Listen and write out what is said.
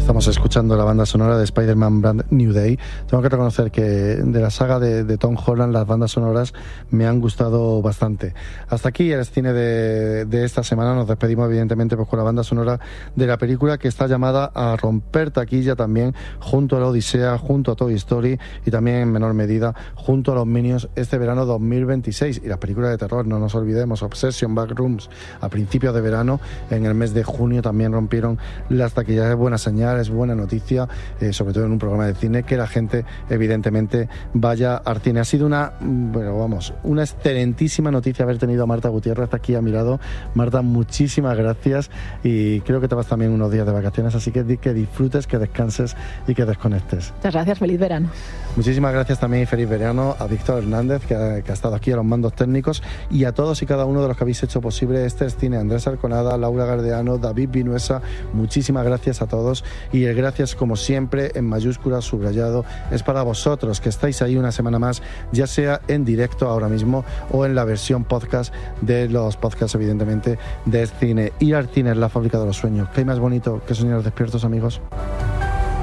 Estamos escuchando la banda sonora de Spider-Man Brand New Day. Tengo que reconocer que de la saga de Tom Holland las bandas sonoras me han gustado bastante. Hasta aquí el cine de esta semana. Nos despedimos evidentemente pues con la banda sonora de la película, que está llamada a romper taquilla también, junto a la Odisea, junto a Toy Story y también en menor medida junto a los Minions este verano 2026. Y las películas de terror, no nos olvidemos, Obsession, Backrooms a principios de verano, en el mes de junio también rompieron las taquillas. Es buena señal, es buena noticia, sobre todo en un programa de cine, que la gente evidentemente vaya al cine. Ha sido una excelentísima noticia haber tenido a Marta Gutiérrez aquí a mi lado. Marta, muchísimas gracias, y creo que te vas también unos días de vacaciones, así que disfrutes, que descanses y que desconectes. Muchas gracias, feliz verano. Muchísimas gracias también y feliz verano a Víctor Hernández, que ha estado aquí a los mandos técnicos, y a todos y cada uno de los que habéis hecho posible este cine: Andrés Arconada, Laura Gardeano, David Vinuesa. Muchísimas gracias a todos, y el gracias, como siempre, en mayúsculas, subrayado, es para vosotros, que estáis ahí una semana más, ya sea en directo ahora mismo o en la versión podcast de los podcasts, evidentemente, de cine. Ir al cine es la fábrica de los sueños. ¿Qué hay más bonito que soñar despiertos, amigos?